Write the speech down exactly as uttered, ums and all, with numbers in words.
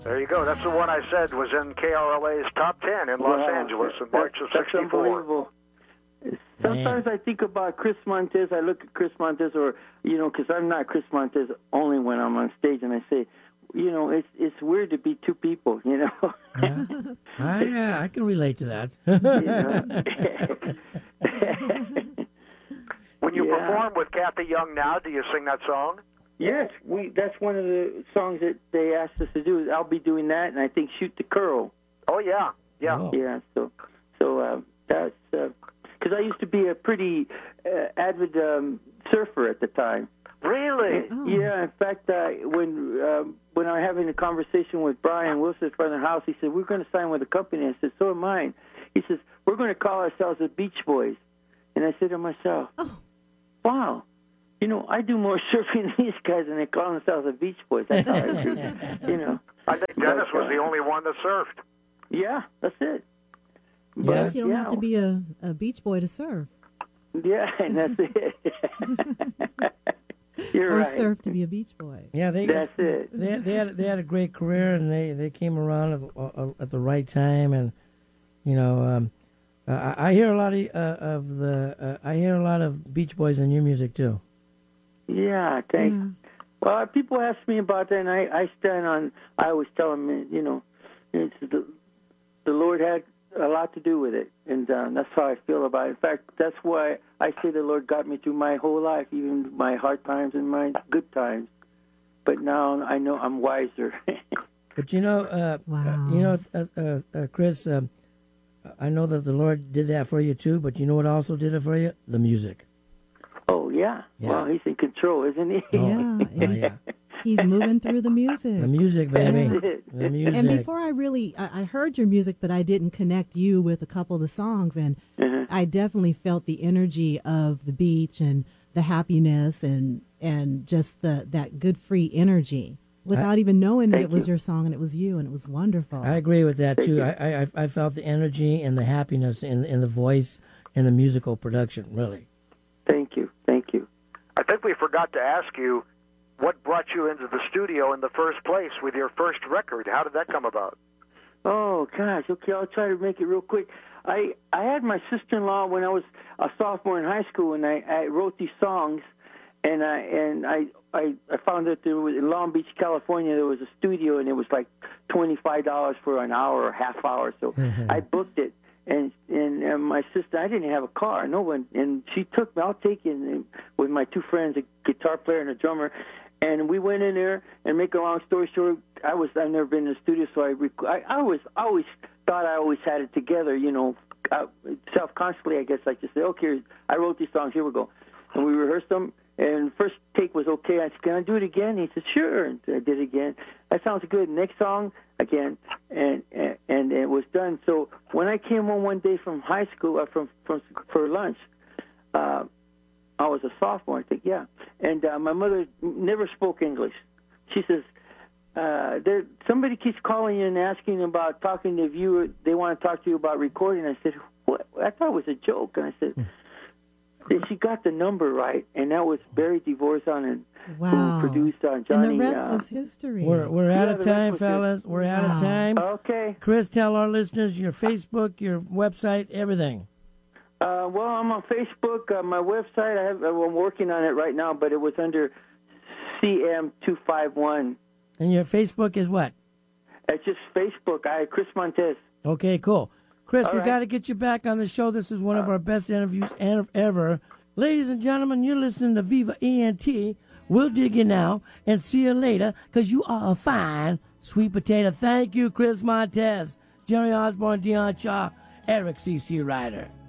There you go. That's the one I said was in K R L A's top ten in Los Wow. Angeles in That- March of That's sixty-four. unbelievable. Sometimes I think about Chris Montez. I look at Chris Montez, or you know, because I'm not Chris Montez only when I'm on stage, and I say, you know, it's it's weird to be two people. You know. Yeah. I, yeah, I can relate to that. When you Yeah. perform with Kathy Young now, do you sing that song? Yes, we. That's one of the songs that they asked us to do. I'll be doing that, and I think "Shoot the Curl." Oh yeah, yeah. Oh. Yeah. So, so uh, that's because I used to be a pretty uh, avid um, surfer at the time. Really? Oh. Yeah. In fact, uh, when um, when I was having a conversation with Brian Wilson from the house, he said we're going to sign with a company. I said, so am I. He says we're going to call ourselves the Beach Boys, and I said to myself, Oh. wow. You know, I do more surfing than these guys, and they call themselves the Beach Boys. That's how I do. You know. I think Dennis But, was uh, the only one that surfed. Yeah, that's it. Yeah. But, You don't yeah, have to be a, a beach boy to surf. Yeah, and that's it. You're or right. surf to be a beach boy. Yeah, they That's it. they they had they had a great career, and they, they came around at, uh, at the right time, and you know, um, I, I hear a lot of uh, of the uh, I hear a lot of Beach Boys in your music too. Yeah, thanks. Yeah. Well, people ask me about that, and I, I stand on. I always tell them, you know, it's the the Lord had a lot to do with it, and um, that's how I feel about it. In fact, that's why I say the Lord got me through my whole life, even my hard times and my good times. But now I know I'm wiser. But you know, uh, Wow. you know, uh, uh, uh, Chris, uh, I know that the Lord did that for you too. But you know what also did it for you? The music. Oh yeah. Yeah. Well, he's in control, isn't he? Oh, Yeah, oh, yeah. He's moving through the music. The music, baby. That's it. The music. And before I really, I, I heard your music, but I didn't connect you with a couple of the songs, and Uh-huh. I definitely felt the energy of the beach and the happiness and and just the that good free energy without even knowing that Thank it was you. your song, and it was you, and it was wonderful. I agree with that Thank too. you. I, I I felt the energy and the happiness in in the voice and the musical production. Really. Thank you. Thank you. I think we forgot to ask you what brought you into the studio in the first place with your first record. How did that come about? Oh gosh, okay, I'll try to make it real quick. I I had my sister-in-law when I was a sophomore in high school, and I, I wrote these songs, and I and I, I I found that there was in Long Beach, California, there was a studio, and it was like twenty-five dollars for an hour or half hour. So I booked it, and and uh, my sister, I didn't have a car, no one, and she took me. I'll take it and, with my two friends, a guitar player and a drummer. And we went in there, and make a long story short, I was I've never been in the studio, so I rec- I, I always I always thought I always had it together, you know, uh, self-consciously. I guess I just say, okay, I wrote these songs, here we go, and we rehearsed them. And first take was okay. I said, can I do it again? He said, sure. And I did it again. That sounds good. Next song again, and and, and it was done. So when I came home one day from high school, uh, from from for lunch. Uh, I was a sophomore, I think, yeah. And uh, my mother never spoke English. She says, uh, there, somebody keeps calling you and asking about talking to you. They want to talk to you about recording. I said, what? I thought it was a joke. And I said, and she got the number right, and that was Barry DeVorzon, and Wow. who produced uh, and Johnny. the rest uh, was history. We're we're out Yeah, of the rest time, was good. fellas. We're out Wow. of time. Okay. Chris, tell our listeners your Facebook, your website, everything. Uh, well, I'm on Facebook. Uh, my website, I have, I'm working on it right now, but it was under C M two five one. And your Facebook is what? It's just Facebook. I Chris Montez. Okay, cool. Chris, All we right. got to get you back on the show. This is one of our best interviews en- ever. Ladies and gentlemen, you're listening to Viva E N T. We'll dig you now and see you later, because you are a fine sweet potato. Thank you, Chris Montez, Jerry Osborne, Dion Shaw, Eric C C. Ryder.